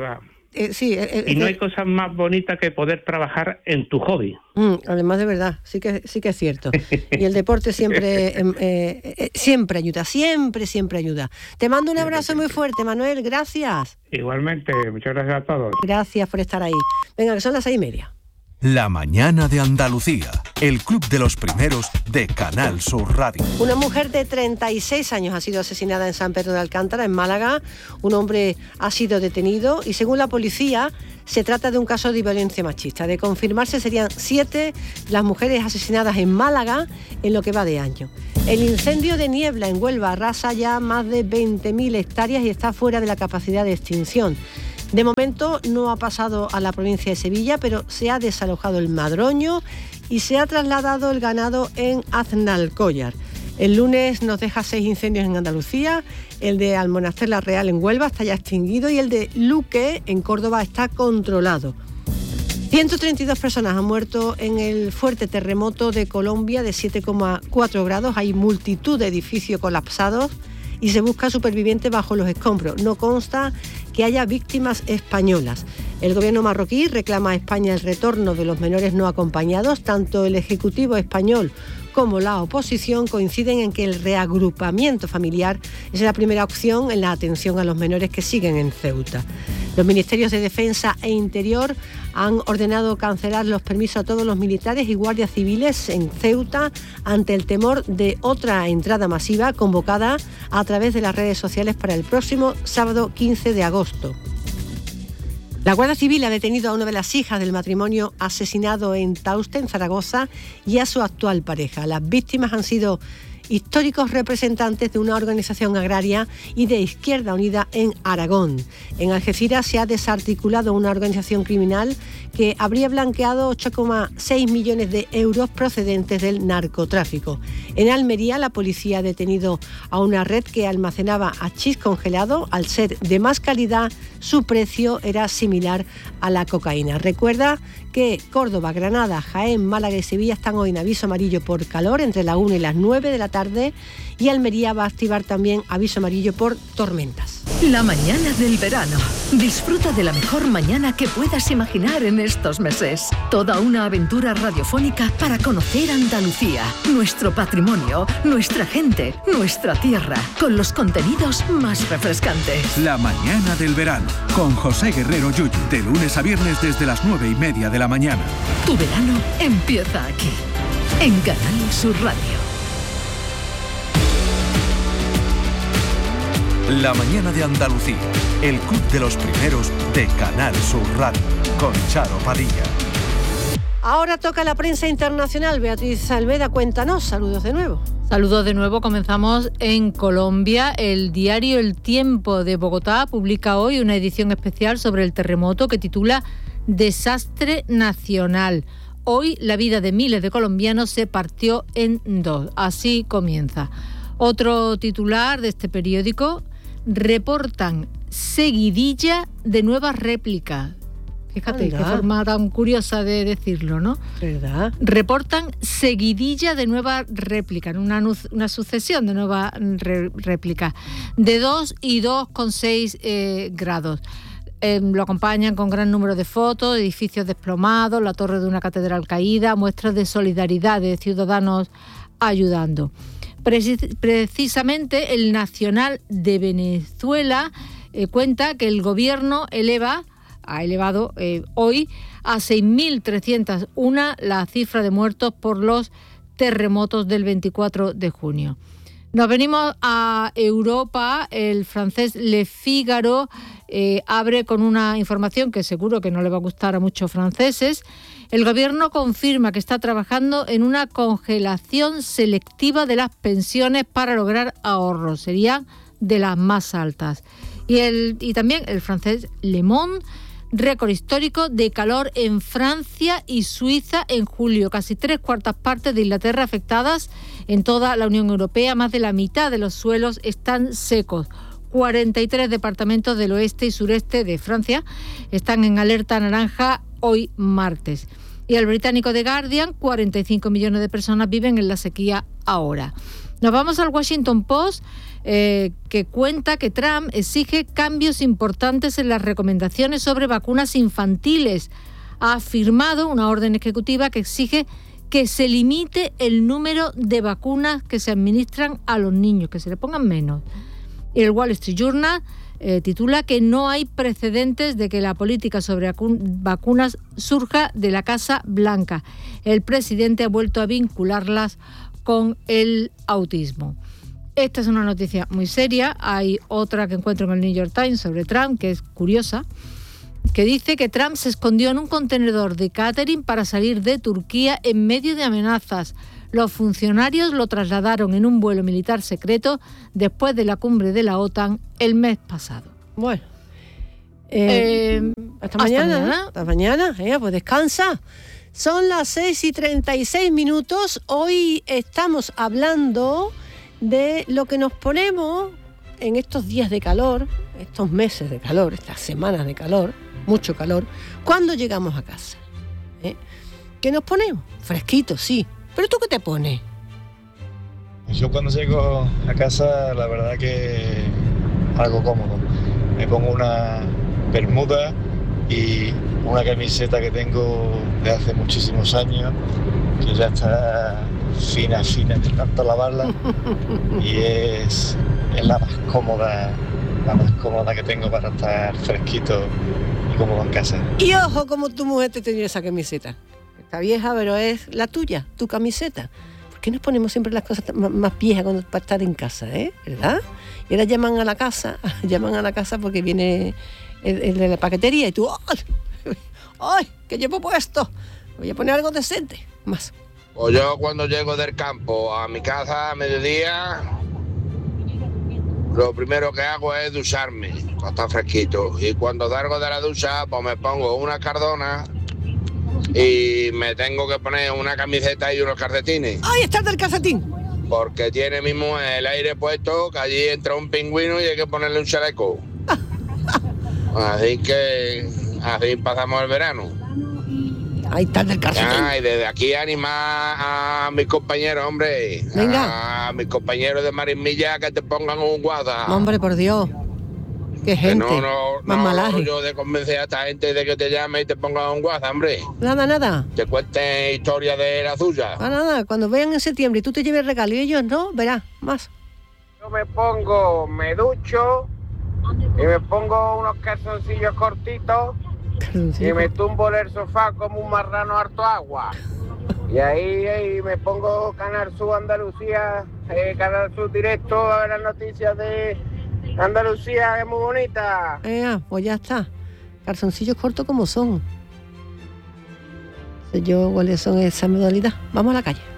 Speaker 1: eh, sí, eh,
Speaker 22: y no
Speaker 1: eh,
Speaker 22: hay cosa más bonita que poder trabajar en tu hobby.
Speaker 1: Mm, además, de verdad, sí que sí que es cierto. Y el deporte siempre eh, eh, siempre ayuda, siempre, siempre ayuda. Te mando un abrazo muy fuerte, Manuel, gracias.
Speaker 22: Igualmente, muchas gracias a todos.
Speaker 1: Gracias por estar ahí. Venga, que son las seis y media.
Speaker 2: La mañana de Andalucía, el club de los primeros de Canal Sur Radio.
Speaker 1: Una mujer de treinta y seis años ha sido asesinada en San Pedro de Alcántara, en Málaga. Un hombre ha sido detenido y, según la policía, se trata de un caso de violencia machista. De confirmarse, serían siete las mujeres asesinadas en Málaga en lo que va de año. El incendio de niebla en Huelva arrasa ya más de veinte mil hectáreas y está fuera de la capacidad de extinción. De momento no ha pasado a la provincia de Sevilla, pero se ha desalojado el Madroño y se ha trasladado el ganado en Aznalcóllar. El lunes nos deja seis incendios en Andalucía, el de Almonaster la Real en Huelva está ya extinguido y el de Luque en Córdoba está controlado. ciento treinta y dos personas han muerto en el fuerte terremoto de Colombia de siete coma cuatro grados. Hay multitud de edificios colapsados y se busca supervivientes bajo los escombros. No consta que haya víctimas españolas. El gobierno marroquí reclama a España el retorno de los menores no acompañados. Tanto el Ejecutivo español como la oposición coinciden en que el reagrupamiento familiar es la primera opción en la atención a los menores que siguen en Ceuta. Los ministerios de Defensa e Interior han ordenado cancelar los permisos a todos los militares y guardias civiles en Ceuta ante el temor de otra entrada masiva convocada a través de las redes sociales para el próximo sábado quince de agosto. La Guardia Civil ha detenido a una de las hijas del matrimonio asesinado en Tauste, en Zaragoza, y a su actual pareja. Las víctimas han sido históricos representantes de una organización agraria y de Izquierda Unida en Aragón. En Algeciras se ha desarticulado una organización criminal que habría blanqueado ocho coma seis millones de euros procedentes del narcotráfico. En Almería, la policía ha detenido a una red que almacenaba hachís congelado. Al ser de más calidad, su precio era similar a la cocaína. Recuerda que Córdoba, Granada, Jaén, Málaga y Sevilla están hoy en aviso amarillo por calor entre las una y las nueve de la tarde, y Almería va a activar también aviso amarillo por tormentas.
Speaker 3: La mañana del verano. Disfruta de la mejor mañana que puedas imaginar en estos meses. Toda una aventura radiofónica para conocer Andalucía, nuestro patrimonio, nuestra gente, nuestra tierra, con los contenidos más refrescantes.
Speaker 2: La mañana del verano, con José Guerrero Yuyu, de lunes a viernes desde las nueve y media de la mañana.
Speaker 3: Tu verano empieza aquí, en Canal Sur Radio.
Speaker 2: La mañana de Andalucía, el club de los primeros de Canal Sur Radio, con Charo Padilla.
Speaker 1: Ahora toca la prensa internacional. Beatriz Almeda, cuéntanos. Saludos de nuevo.
Speaker 5: Saludos de nuevo. Comenzamos en Colombia. El diario El Tiempo de Bogotá publica hoy una edición especial sobre el terremoto que titula Desastre Nacional. Hoy la vida de miles de colombianos se partió en dos. Así comienza. Otro titular de este periódico: reportan seguidilla de nuevas réplicas. Fíjate,
Speaker 1: Anda.
Speaker 5: qué forma tan curiosa de decirlo, ¿no?
Speaker 1: ¿Verdad?
Speaker 5: Reportan seguidilla de nuevas réplicas, una, una sucesión de nuevas re, réplicas, de dos y dos coma seis eh, grados. Eh, lo acompañan con gran número de fotos, edificios desplomados, la torre de una catedral caída, muestras de solidaridad de ciudadanos ayudando. Precisamente el Nacional de Venezuela eh, cuenta que el gobierno eleva, ha elevado eh, hoy a seis mil trescientos uno la cifra de muertos por los terremotos del veinticuatro de junio. Nos venimos a Europa. El francés Le Figaro eh, abre con una información que seguro que no le va a gustar a muchos franceses. El gobierno confirma que está trabajando en una congelación selectiva de las pensiones para lograr ahorros. Serían de las más altas. Y, el, y también el francés Le Monde, récord histórico de calor en Francia y Suiza en julio. Casi tres cuartas partes de Inglaterra afectadas en toda la Unión Europea. Más de la mitad de los suelos están secos. cuarenta y tres departamentos del oeste y sureste de Francia están en alerta naranja hoy martes. Y el británico The Guardian, cuarenta y cinco millones de personas viven en la sequía ahora. Nos vamos al Washington Post, eh, que cuenta que Trump exige cambios importantes en las recomendaciones sobre vacunas infantiles. Ha firmado una orden ejecutiva que exige que se limite el número de vacunas que se administran a los niños, que se le pongan menos. El Wall Street Journal eh, titula que no hay precedentes de que la política sobre vacunas surja de la Casa Blanca. El presidente ha vuelto a vincularlas con el autismo. Esta es una noticia muy seria. Hay otra que encuentro en el New York Times sobre Trump, que es curiosa, que dice que Trump se escondió en un contenedor de catering para salir de Turquía en medio de amenazas. Los funcionarios lo trasladaron en un vuelo militar secreto después de la cumbre de la OTAN el mes pasado.
Speaker 1: Bueno, eh, eh, hasta, hasta mañana. mañana. Hasta mañana, eh, pues descansa. Son las seis y treinta y seis minutos. Hoy estamos hablando de lo que nos ponemos en estos días de calor, estos meses de calor, estas semanas de calor, mucho calor, cuando llegamos a casa. ¿Eh? ¿Qué nos ponemos? Fresquito, sí. ¿Pero tú qué te pones?
Speaker 15: Yo cuando llego a casa, la verdad que algo cómodo. Me pongo una bermuda y una camiseta que tengo de hace muchísimos años, que ya está fina, fina, de tanto lavarla, y es, es la más cómoda, la más cómoda que tengo para estar fresquito y cómodo en casa.
Speaker 1: Y ojo como tu mujer te tenía esa camiseta. Está vieja, pero es la tuya, tu camiseta. ¿Por qué nos ponemos siempre las cosas más, más viejas cuando, para estar en casa, eh? ¿Verdad? Y ahora llaman a la casa, llaman a la casa porque viene el, el de la paquetería y tú, ¡ay! ¡Ay! ¿Qué llevo puesto? Voy a poner algo decente. Más.
Speaker 14: Pues yo cuando llego del campo a mi casa a mediodía, lo primero que hago es ducharme, para estar fresquito. Y cuando salgo de la ducha, pues me pongo una cardona y me tengo que poner una camiseta y unos calcetines.
Speaker 1: ¡Ay, está del calcetín!
Speaker 14: Porque tiene mismo el aire puesto, que allí entra un pingüino y hay que ponerle un chaleco. Así que así pasamos el verano.
Speaker 1: Ahí está del calcetín.
Speaker 14: Ah, y desde aquí animar a mis compañeros, hombre.
Speaker 1: Venga.
Speaker 14: A mis compañeros de Marismilla que te pongan un WhatsApp.
Speaker 1: Hombre, por Dios. Qué gente.
Speaker 14: Que no, no,
Speaker 1: más
Speaker 14: no,
Speaker 1: malaje.
Speaker 14: no, yo de convencer a esta gente de que te llame y te ponga un WhatsApp, hombre.
Speaker 1: Nada, nada.
Speaker 14: Te cuenten historias de la suya.
Speaker 1: Ah, nada, cuando vean en septiembre y tú te lleves regalo y ellos no, verás, más.
Speaker 21: Yo me pongo, me ducho y me pongo unos calzoncillos cortitos y me tumbo en el sofá como un marrano harto agua. Y ahí, ahí me pongo Canal Sur Andalucía, eh, Canal Sur Directo, a ver las noticias de Andalucía, que es muy bonita.
Speaker 1: Eh, pues ya está. Calzoncillos cortos como son. Sé yo cuáles son esa modalidad. Vamos a la calle.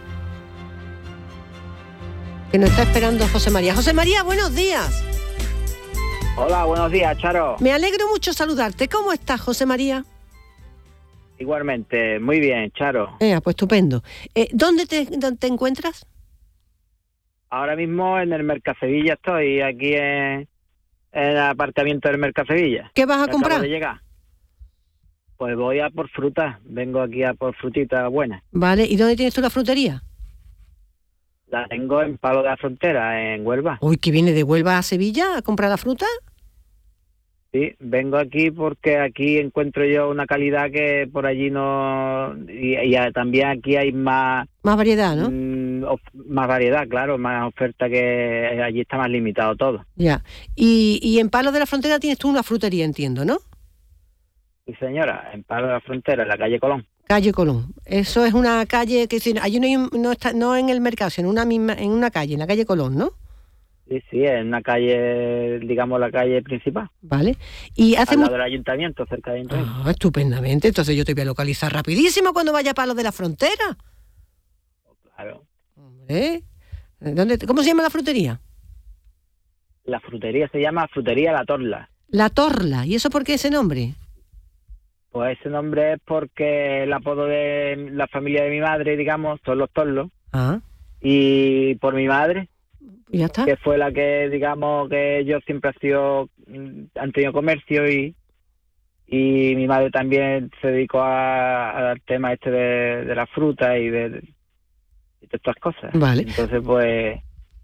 Speaker 1: Que nos está esperando José María. José María, buenos días.
Speaker 9: Hola, buenos días, Charo.
Speaker 1: Me alegro mucho saludarte. ¿Cómo estás, José María?
Speaker 9: Igualmente, muy bien, Charo.
Speaker 1: Eh, pues estupendo. Eh, ¿dónde, te, ¿Dónde te encuentras?
Speaker 9: Ahora mismo en el Mercasevilla estoy, aquí en, en el aparcamiento del Mercasevilla.
Speaker 1: ¿Qué vas a comprar?
Speaker 9: Acabo de llegar. Pues voy a por fruta, vengo aquí a por frutita buena.
Speaker 1: Vale, ¿y dónde tienes tú la frutería?
Speaker 9: La tengo en Palo de la Frontera, en Huelva.
Speaker 1: Uy, ¿que viene de Huelva a Sevilla a comprar la fruta?
Speaker 9: Sí, vengo aquí porque aquí encuentro yo una calidad que por allí no... Y, y también aquí hay más...
Speaker 1: Más variedad, ¿no?
Speaker 9: Mmm, of, más variedad, claro, más oferta, que allí está más limitado todo.
Speaker 1: Ya. Y, y en Palo de la Frontera tienes tú una frutería, entiendo, ¿no?
Speaker 9: Sí, señora, en Palo de la Frontera, en la calle Colón.
Speaker 1: Calle Colón. Eso es una calle que hay no, no está no en el mercado, sino en una misma, en una calle, en la calle Colón, ¿no?
Speaker 9: Sí, sí, en una calle, digamos la calle principal.
Speaker 1: Vale. Y hace
Speaker 9: al lado
Speaker 1: mu-
Speaker 9: del ayuntamiento, cerca del ayuntamiento.
Speaker 1: Ah, estupendamente. Entonces yo te voy a localizar rapidísimo cuando vaya a Palo de la Frontera.
Speaker 9: Claro.
Speaker 1: ¿Eh? ¿Dónde, ¿Cómo se llama la frutería?
Speaker 9: La frutería se llama Frutería La Torla.
Speaker 1: La Torla. ¿Y eso por qué ese nombre?
Speaker 9: Pues ese nombre es porque el apodo de la familia de mi madre, digamos, son los Torlos.
Speaker 1: Ah.
Speaker 9: Y por mi madre,
Speaker 1: ya está.
Speaker 9: Que fue la que, digamos, que ellos siempre han sido, han tenido comercio y y mi madre también se dedicó a, al tema este de, de la fruta y de, de, de estas cosas.
Speaker 1: Vale.
Speaker 9: Entonces, pues,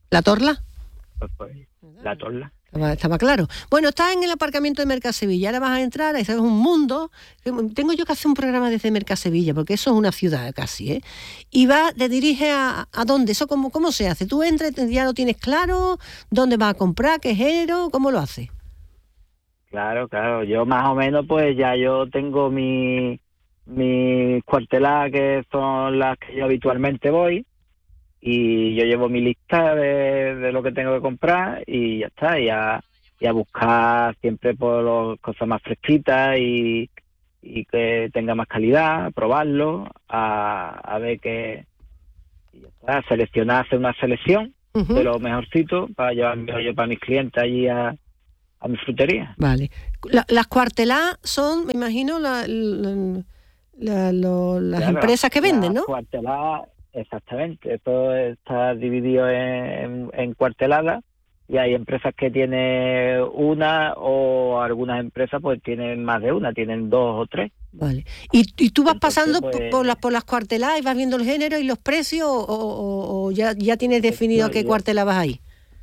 Speaker 1: ¿La Torla?
Speaker 9: Pues, pues, la Torla.
Speaker 1: Estaba, estaba claro. Bueno, estás en el aparcamiento de Mercasevilla, ahora vas a entrar, eso es un mundo. Tengo yo que hacer un programa desde Mercasevilla, porque eso es una ciudad casi, ¿eh? Y va, te diriges a, a dónde, eso cómo, cómo se hace. Tú entras, ya lo tienes claro, dónde vas a comprar, qué género, cómo lo haces.
Speaker 9: Claro, claro, yo más o menos pues ya yo tengo mi, mis cuarteladas que son las que yo habitualmente voy. Y yo llevo mi lista de, de lo que tengo que comprar y ya está, y a, y a buscar siempre por los, cosas más fresquitas y, y que tenga más calidad, probarlo, a, a ver qué, y ya está, seleccionar, hacer una selección uh-huh. de lo mejorcito para llevarme yo para mis clientes allí a, a mi frutería.
Speaker 1: Vale. La, las cuarteladas son, me imagino, la, la, la, lo, las claro, empresas que venden, ¿no?
Speaker 9: Las cuarteladas. Exactamente, esto está dividido en, en cuarteladas y hay empresas que tienen una o algunas empresas pues tienen más de una, tienen dos o tres.
Speaker 1: Vale. ¿Y, y tú vas Entonces, pasando
Speaker 9: pues,
Speaker 1: por las por las cuarteladas y vas viendo el género y los precios o, o, o ya, ya tienes definido a qué yo, cuartelada vas ahí?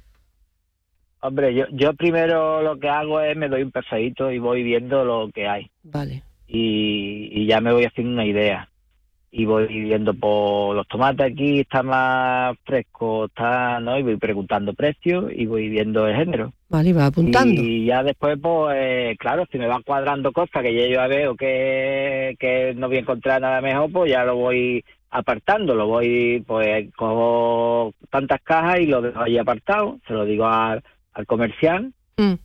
Speaker 9: Hombre, yo, yo primero lo que hago es me doy un paseíto y voy viendo lo que hay.
Speaker 1: Vale.
Speaker 9: Y, y ya me voy haciendo una idea. Y voy viendo por los tomates aquí, está más fresco, está, ¿no? Y voy preguntando precios y voy viendo el género.
Speaker 1: Vale, y va apuntando.
Speaker 9: Y ya después, pues, eh, claro, si me van cuadrando cosas que ya yo veo que, que no voy a encontrar nada mejor, pues ya lo voy apartando, lo voy, pues, cojo tantas cajas y lo dejo ahí apartado, se lo digo al, al comercial. Mm.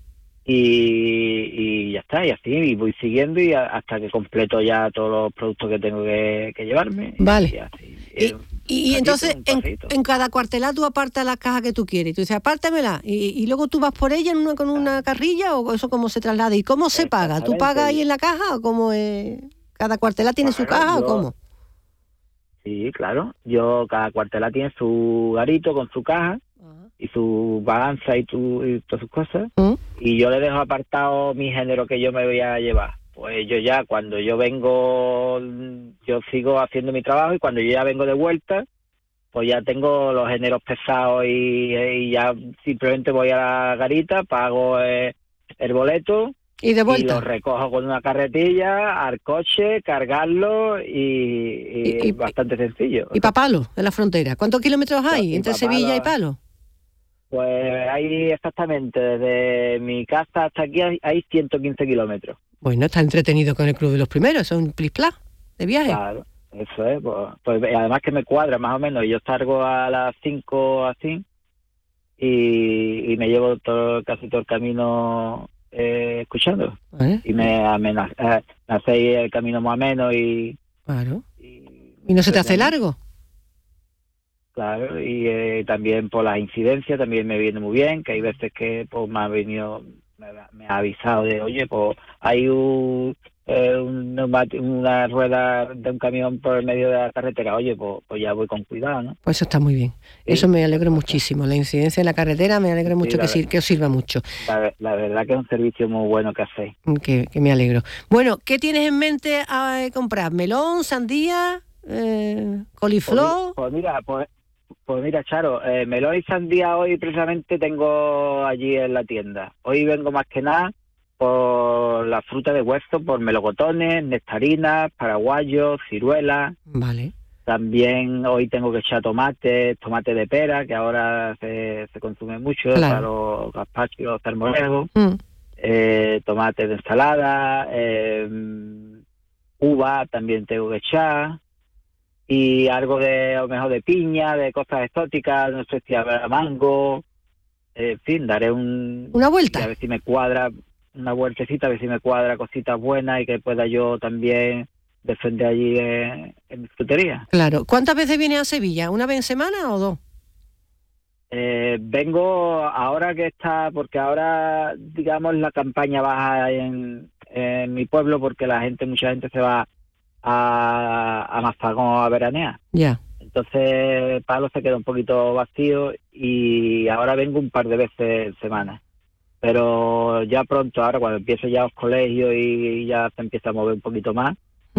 Speaker 9: Y, y ya está, y así y voy siguiendo y a, hasta que completo ya todos los productos que tengo que, que llevarme.
Speaker 1: Vale.
Speaker 9: Y, así,
Speaker 1: y, y, y entonces en, en cada cuartelada tú apartas las cajas que tú quieres. Tú dices, apártamela. Y, y luego tú vas por ella en una, con una carrilla o eso cómo se traslada. ¿Y cómo se paga? ¿Tú pagas ahí en la caja o cómo es? ¿Cada cuartelada tiene claro, su caja yo, o cómo?
Speaker 9: Sí, claro. Yo, cada cuartelada tiene su garito con su caja. Y su balanza y, tu, y todas sus cosas, ¿Mm? Y yo le dejo apartado mi género que yo me voy a llevar. Pues yo ya, cuando yo vengo, yo sigo haciendo mi trabajo y cuando yo ya vengo de vuelta, pues ya tengo los géneros pesados y, y ya simplemente voy a la garita, pago el, el boleto
Speaker 1: y de vuelta
Speaker 9: y lo recojo con una carretilla al coche, cargarlo y, y, y es bastante sencillo.
Speaker 1: ¿Y para Palo, en la frontera? ¿Cuántos kilómetros hay entre Sevilla y Palo?
Speaker 9: Pues hay exactamente, desde mi casa hasta aquí hay, hay ciento quince kilómetros.
Speaker 1: Bueno, está entretenido con el Club de los Primeros, es un plis-plas de viaje.
Speaker 9: Claro, eso es, pues, pues además que me cuadra más o menos, yo salgo a las cinco así y, y me llevo todo, casi todo el camino eh, escuchando. ¿Eh? Y me, amena, eh, me hace el camino más ameno y...
Speaker 1: Claro. Y, ¿Y no se te hace largo?
Speaker 9: Claro, y eh, también por las incidencias también me viene muy bien, que hay veces que pues me ha venido, me, me ha avisado de, oye, pues hay un, eh, un, una rueda de un camión por el medio de la carretera, oye, pues, pues ya voy con cuidado, ¿no?
Speaker 1: Pues eso está muy bien, sí, eso me alegro muchísimo, la incidencia en la carretera me alegra mucho, sí, que, sir, que os sirva mucho.
Speaker 9: La, la verdad que es un servicio muy bueno que hacéis.
Speaker 1: Que, que me alegro. Bueno, ¿qué tienes en mente a comprar? ¿Melón, sandía, eh, coliflor?
Speaker 9: Pues, pues mira, pues... Pues mira, Charo, eh, melón y sandía hoy precisamente tengo allí en la tienda. Hoy vengo más que nada por la fruta de hueso, por melocotones, nectarinas, paraguayos, ciruelas.
Speaker 1: Vale.
Speaker 9: También hoy tengo que echar tomate, tomate de pera, que ahora se, se consume mucho, claro, para los gazpachos, los salmorejos. Mm. Eh, tomate de ensalada, eh, uva también tengo que echar. Y algo de, a lo mejor de piña, de cosas exóticas, no sé si habrá mango, eh, en fin, daré un...
Speaker 1: ¿Una vuelta?
Speaker 9: A ver si me cuadra, una vueltecita, a ver si me cuadra cositas buenas y que pueda yo también defender allí en, en mi frutería.
Speaker 1: Claro. ¿Cuántas veces vienes a Sevilla? ¿Una vez en semana o dos?
Speaker 9: Eh, vengo ahora que está, porque ahora, digamos, la campaña baja en, en mi pueblo, porque la gente, mucha gente se va a, a Mazagón a veranear.
Speaker 1: Ya. Yeah.
Speaker 9: Entonces Palo se queda un poquito vacío y ahora vengo un par de veces en semana. Pero ya pronto, ahora cuando empiece ya los colegios y ya se empieza a mover un poquito más,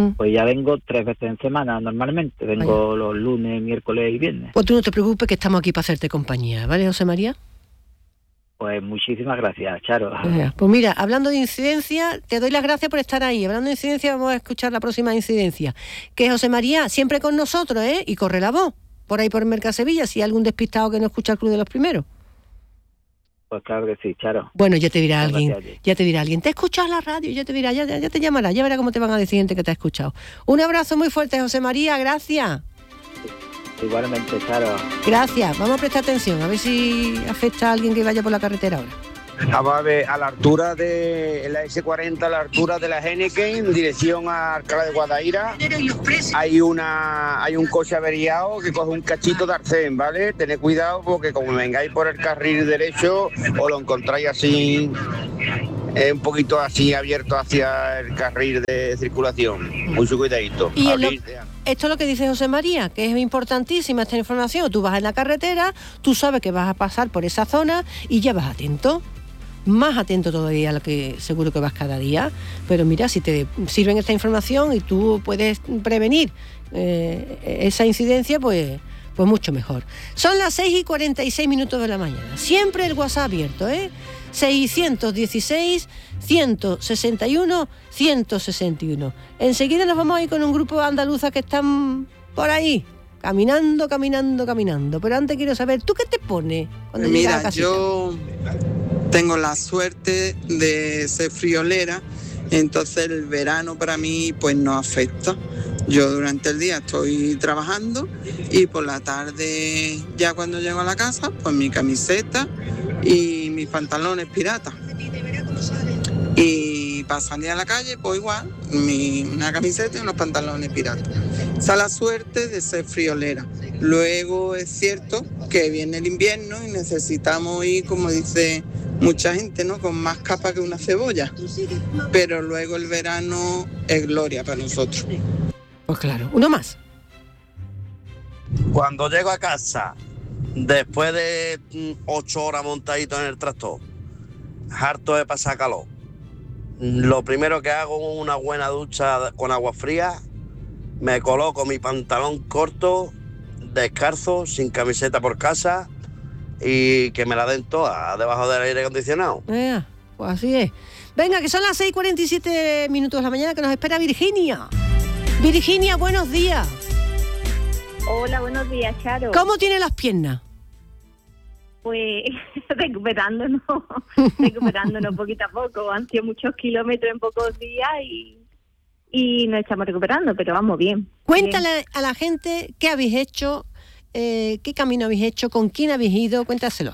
Speaker 9: Pues ya vengo tres veces en semana normalmente. Vengo Vaya. los lunes, miércoles y viernes.
Speaker 1: Pues tú no te preocupes, que estamos aquí para hacerte compañía, ¿vale, José María?
Speaker 9: Pues muchísimas gracias, Charo.
Speaker 1: Pues mira, hablando de incidencia, te doy las gracias por estar ahí. Hablando de incidencia, vamos a escuchar la próxima incidencia. Que José María, siempre con nosotros, ¿eh? Y corre la voz, por ahí por Mercasevilla, si hay algún despistado que no escucha el Club de los Primeros.
Speaker 9: Pues claro que sí, Charo.
Speaker 1: Bueno, ya te dirá alguien, ya te dirá alguien, te he escuchado en la radio, ya te dirá, ya, ya te llamará, ya verá cómo te van a decir gente que te ha escuchado. Un abrazo muy fuerte, José María, gracias.
Speaker 9: Igualmente, Charo.
Speaker 1: Gracias, vamos a prestar atención, a ver si afecta a alguien que vaya por la carretera ahora.
Speaker 10: Vamos a ver, a la altura de la ese cuarenta, a la altura de la Henneken, en dirección a Alcalá de Guadaira, hay una hay un coche averiado que coge un cachito de arcén, ¿vale? Tened cuidado porque como vengáis por el carril derecho, os lo encontráis así, eh, un poquito así abierto hacia el carril de circulación. Mucho cuidadito.
Speaker 1: Y lo, esto es lo que dice José María, que es importantísima esta información. Tú vas en la carretera, tú sabes que vas a pasar por esa zona y ya vas atento. Más atento todavía a lo que seguro que vas cada día, pero mira, si te sirven esta información y tú puedes prevenir eh, esa incidencia, pues, pues mucho mejor. Son las seis y cuarenta y seis minutos de la mañana, siempre el WhatsApp abierto, ¿eh? seiscientos dieciséis, ciento sesenta y uno, ciento sesenta y uno. Enseguida nos vamos a ir con un grupo de andaluzas que están por ahí, caminando, caminando, caminando, pero antes quiero saber, ¿tú qué te pones cuando
Speaker 11: Mira,
Speaker 1: llegas a casita?
Speaker 11: Yo tengo la suerte de ser friolera, entonces el verano para mí pues no afecta. Yo durante el día estoy trabajando y por la tarde, ya cuando llego a la casa, pues mi camiseta y mis pantalones piratas. Y para salir a la calle, pues igual, mi, una camiseta y unos pantalones piratas. Esa es la suerte de ser friolera. Luego es cierto que viene el invierno y necesitamos ir, como dice mucha gente, ¿no?, con más capa que una cebolla. Pero luego el verano es gloria para nosotros.
Speaker 1: Pues claro, uno más.
Speaker 6: Cuando llego a casa, después de ocho horas montadito en el tractor, harto de pasar calor, lo primero que hago es una buena ducha con agua fría, me coloco mi pantalón corto, descalzo, sin camiseta por casa y que me la den toda debajo del aire acondicionado.
Speaker 1: Eh, pues así es. Venga, que son las seis y cuarenta y siete minutos de la mañana, que nos espera Virginia. Virginia, buenos días.
Speaker 23: Hola, buenos días, Charo.
Speaker 1: ¿Cómo tiene las piernas?
Speaker 23: Pues recuperándonos, recuperándonos poquito a poco. Han sido muchos kilómetros en pocos días y, y nos estamos recuperando, pero vamos bien.
Speaker 1: Cuéntale
Speaker 23: bien.
Speaker 1: a la gente qué habéis hecho, eh, qué camino habéis hecho, con quién habéis ido, cuéntaselo.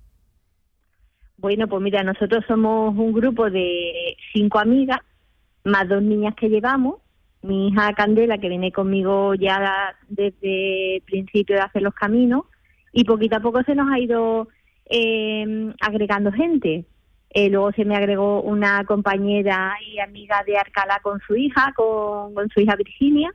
Speaker 23: Bueno, pues mira, nosotros somos un grupo de cinco amigas, más dos niñas que llevamos. Mi hija Candela, que viene conmigo ya desde el principio de hacer los caminos, y poquito a poco se nos ha ido eh, agregando gente. Eh, luego se me agregó una compañera y amiga de Alcalá con su hija, con, con su hija Virginia,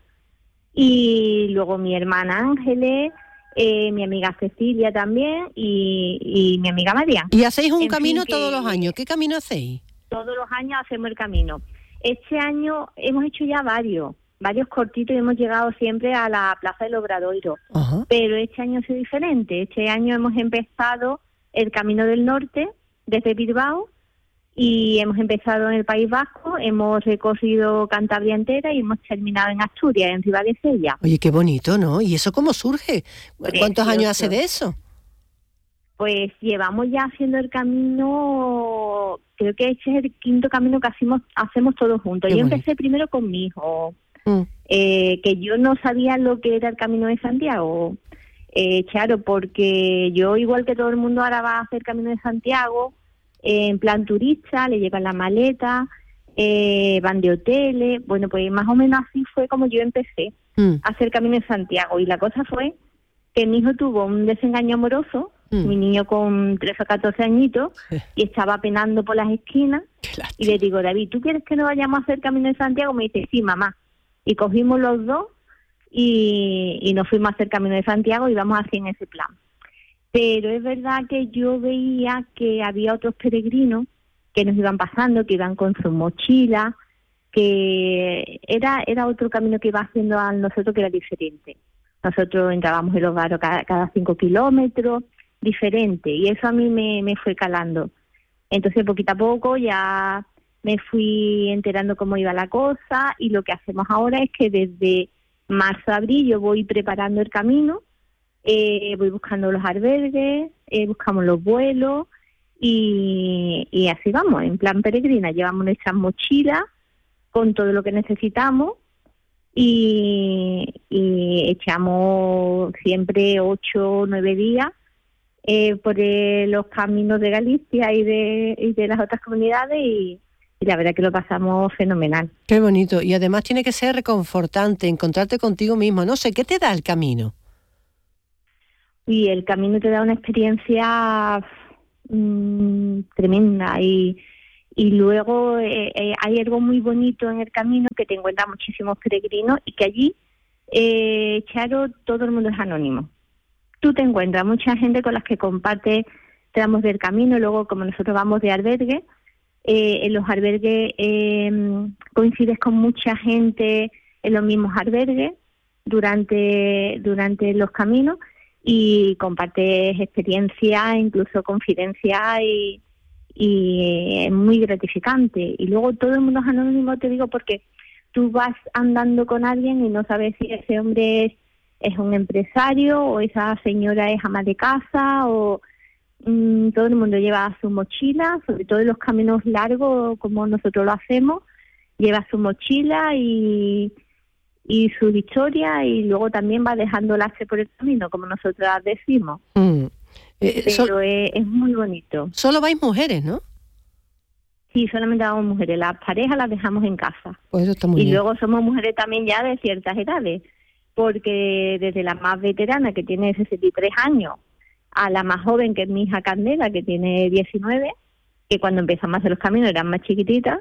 Speaker 23: y luego mi hermana Ángeles, eh, mi amiga Cecilia también, y, y mi amiga María.
Speaker 1: ¿Y hacéis un
Speaker 23: en
Speaker 1: camino
Speaker 23: fin,
Speaker 1: todos los años? ¿Qué camino hacéis?
Speaker 23: Todos los años hacemos el camino. Este año hemos hecho ya varios, varios cortitos y hemos llegado siempre a la Plaza del Obradoiro. Ajá. Pero este año ha sido diferente. Este año hemos empezado el Camino del Norte desde Bilbao y hemos empezado en el País Vasco, hemos recorrido Cantabria entera y hemos terminado en Asturias, en Ribadesella.
Speaker 1: Oye, qué bonito, ¿no? ¿Y eso cómo surge? ¿Cuántos Precioso. años hace de eso?
Speaker 23: Pues llevamos ya haciendo el camino, creo que este es el quinto camino que hacemos, hacemos todos juntos. Qué yo bonito. Empecé primero con mi hijo, mm. eh, que yo no sabía lo que era el Camino de Santiago, eh, claro, porque yo, igual que todo el mundo, ahora va a hacer Camino de Santiago, eh, en plan turista, le llevan la maleta, eh, van de hoteles, bueno, pues más o menos así fue como yo empecé mm. a hacer Camino de Santiago. Y la cosa fue que mi hijo tuvo un desengaño amoroso, mm. mi niño con trece o catorce añitos, y estaba penando por las esquinas, y le digo, David, ¿tú quieres que nos vayamos a hacer Camino de Santiago? Me dice, sí, mamá. Y cogimos los dos y, y nos fuimos a hacer Camino de Santiago y vamos así en ese plan. Pero es verdad que yo veía que había otros peregrinos que nos iban pasando, que iban con sus mochilas, que era era otro camino que iba haciendo a nosotros que era diferente. Nosotros entrábamos en los barrios cada, cada cinco kilómetros, diferente, y eso a mí me, me fue calando. Entonces, poquito a poco ya me fui enterando cómo iba la cosa, y lo que hacemos ahora es que desde marzo a abril yo voy preparando el camino, eh, voy buscando los albergues, eh, buscamos los vuelos, y, y así vamos, en plan peregrina. Llevamos nuestras mochilas con todo lo que necesitamos, y, y echamos siempre ocho o nueve días eh, por eh, los caminos de Galicia y de, y de las otras comunidades, y, y la verdad que lo pasamos fenomenal.
Speaker 1: Qué bonito. Y además tiene que ser reconfortante encontrarte contigo mismo. No sé, ¿qué te da el camino?
Speaker 23: Y el camino te da una experiencia mmm, tremenda, y Y luego eh, eh, hay algo muy bonito en el camino, que te encuentras muchísimos peregrinos, y que allí, eh, Charo, todo el mundo es anónimo. Tú te encuentras mucha gente con las que compartes tramos del camino, y luego como nosotros vamos de albergue, eh, en los albergues eh, coincides con mucha gente en los mismos albergues durante, durante los caminos, y compartes experiencias, incluso confidencias, y y es muy gratificante. Y luego todo el mundo es anónimo, te digo, porque tú vas andando con alguien y no sabes si ese hombre es, es un empresario, o esa señora es ama de casa, o mmm, todo el mundo lleva su mochila, sobre todo en los caminos largos como nosotros lo hacemos, lleva su mochila y, y su historia, y luego también va dejando lastre por el camino, como nosotros decimos. Mm. Eh, Pero so, es, es muy bonito.
Speaker 1: Solo vais mujeres, ¿no?
Speaker 23: Sí, solamente vamos mujeres. Las parejas las dejamos en casa.
Speaker 1: Pues eso está muy
Speaker 23: y
Speaker 1: bien.
Speaker 23: luego somos mujeres también ya de ciertas edades, porque desde la más veterana, que tiene sesenta y tres años, a la más joven, que es mi hija Candela, que tiene diecinueve, que cuando empezamos a hacer los caminos eran más chiquititas,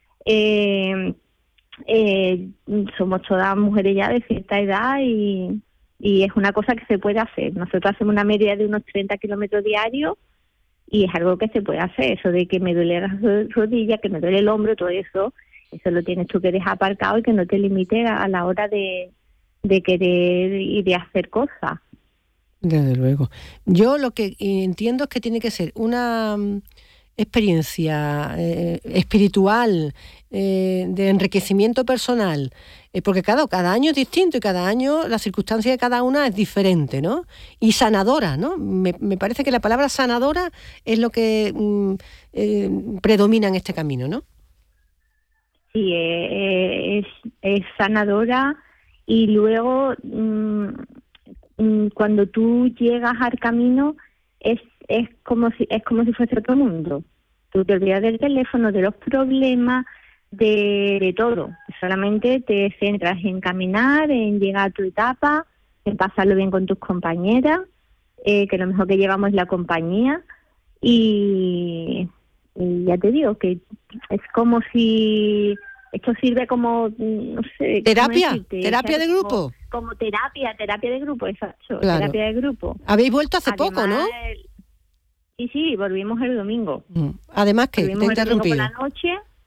Speaker 23: eh, eh, somos todas mujeres ya de cierta edad, y... y es una cosa que se puede hacer. Nosotros hacemos una media de unos treinta kilómetros diarios, y es algo que se puede hacer. Eso de que me duele la rodilla, que me duele el hombro, todo eso, eso lo tienes tú que dejar aparcado, y que no te limite a la hora de, de querer y de hacer cosas.
Speaker 1: Desde luego. Yo lo que entiendo es que tiene que ser una experiencia eh, espiritual, eh, de enriquecimiento personal, eh, porque cada, cada año es distinto, y cada año la circunstancia de cada una es diferente, ¿no? Y sanadora, ¿no? Me, me parece que la palabra sanadora es lo que mm, eh, predomina en este camino, ¿no?
Speaker 23: Sí, eh, es, es sanadora, y luego mm, mm, cuando tú llegas al camino es es como si es como si fuese otro mundo. Tú te olvidas del teléfono, de los problemas, de, de todo. Solamente te centras en caminar, en llegar a tu etapa, en pasarlo bien con tus compañeras, eh, que lo mejor que llevamos es la compañía, y, y ya te digo que es como si esto sirve como, no sé,
Speaker 1: terapia, terapia de grupo.
Speaker 23: Como, como terapia, terapia de grupo, exacto,
Speaker 1: claro.
Speaker 23: Terapia de grupo.
Speaker 1: Habéis vuelto hace
Speaker 23: Además,
Speaker 1: poco, ¿no?
Speaker 23: El, sí, sí, volvimos el domingo.
Speaker 1: Mm. Además, que te he interrumpido.
Speaker 23: Por la noche,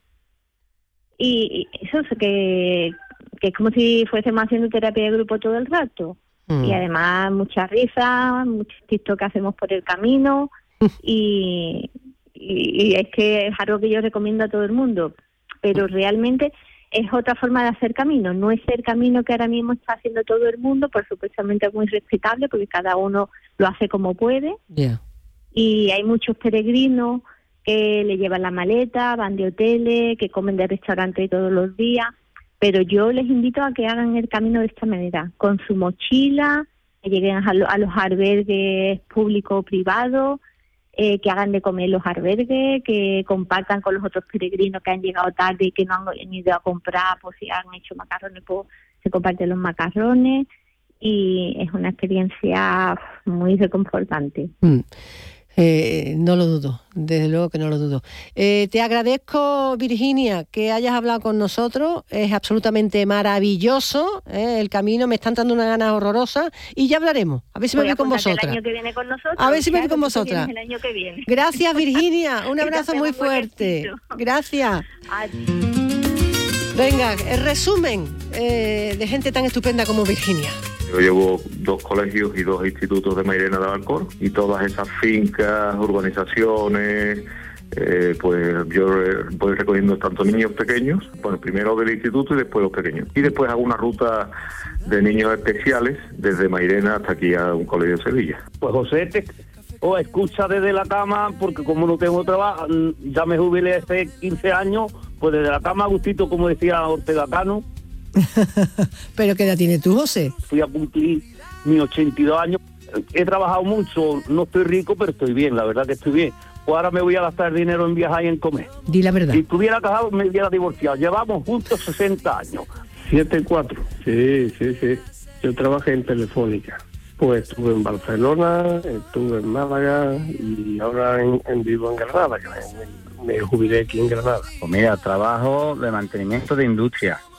Speaker 23: y, y eso es que, que es como si fuésemos haciendo terapia de grupo todo el rato. Mm. Y además mucha risa, muchos TikTok que hacemos por el camino, y, y, y es que es algo que yo recomiendo a todo el mundo. Pero realmente es otra forma de hacer camino, no es el camino que ahora mismo está haciendo todo el mundo, por supuestamente es muy respetable, porque cada uno lo hace como puede.
Speaker 1: Yeah.
Speaker 23: Y hay muchos peregrinos que le llevan la maleta, van de hoteles, que comen de restaurante todos los días, pero yo les invito a que hagan el camino de esta manera, con su mochila, que lleguen a, lo, a los albergues públicos o privados, eh, que hagan de comer los albergues, que compartan con los otros peregrinos que han llegado tarde y que no han ido a comprar, pues si han hecho macarrones, pues se comparten los macarrones, y es una experiencia muy reconfortante.
Speaker 1: Mm. Eh, no lo dudo, desde luego que no lo dudo. Eh, te agradezco, Virginia, que hayas hablado con nosotros. Es absolutamente maravilloso, ¿eh? El camino, me están dando una ganas horrorosa, y ya hablaremos. A ver si
Speaker 23: Voy
Speaker 1: me voy con vosotras.
Speaker 23: El año que viene con nosotros.
Speaker 1: A ver si me voy
Speaker 23: claro,
Speaker 1: con vosotras.
Speaker 23: El año que viene.
Speaker 1: Gracias, Virginia. Un abrazo muy fuerte. Gracias. Venga, el resumen eh, de gente tan estupenda como Virginia.
Speaker 4: Yo llevo dos colegios y dos institutos de Mairena de Alarcón y todas esas fincas, urbanizaciones, eh, pues yo voy recogiendo tanto niños pequeños, bueno, primero del instituto y después los pequeños. Y después hago una ruta de niños especiales desde Mairena hasta aquí a un colegio de Sevilla.
Speaker 12: Pues José, te o escucha desde la cama, porque como no tengo trabajo, ya me jubilé hace quince años, pues desde la cama a gustito, como decía Ortega Cano.
Speaker 16: ¿Pero qué edad tienes tú, José?
Speaker 12: Fui a cumplir mis ochenta y dos años. He trabajado mucho, no estoy rico, pero estoy bien, la verdad que estoy bien. Pues ahora me voy a gastar dinero en viajar y en comer.
Speaker 16: Di la verdad.
Speaker 12: Si estuviera casado, me hubiera divorciado. Llevamos juntos sesenta años.
Speaker 22: siete cuatro. Sí, sí, sí. Yo trabajé en Telefónica. Pues estuve en Barcelona, estuve en Málaga y ahora en, en vivo en Granada, que me, me jubilé aquí en Granada.
Speaker 24: Pues mira, trabajo de mantenimiento de industria.